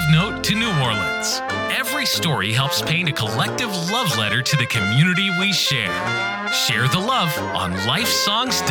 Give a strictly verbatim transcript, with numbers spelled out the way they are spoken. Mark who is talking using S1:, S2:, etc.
S1: note to New Orleans. Every story helps paint a collective love letter to the community we share. Share the love on Life Songs.